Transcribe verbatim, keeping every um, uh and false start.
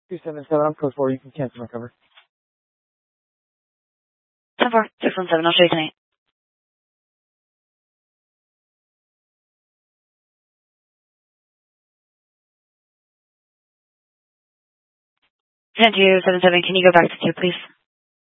two seven seven, I'm code four. You can cancel my cover. ten four, six one seven, I'll show you tonight. ten two seven seven, can you go back to two, please?